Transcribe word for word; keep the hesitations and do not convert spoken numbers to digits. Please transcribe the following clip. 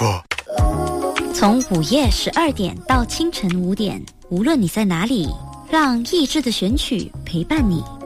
服。 从午夜十二点到清晨五点，无论你在哪里，让意志的选曲陪伴你。